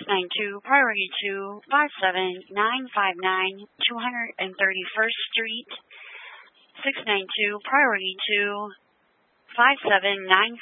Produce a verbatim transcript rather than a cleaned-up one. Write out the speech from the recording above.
nine two, priority to five seven nine five nine, two hundred thirty-first Street. six nine two, priority to five seven nine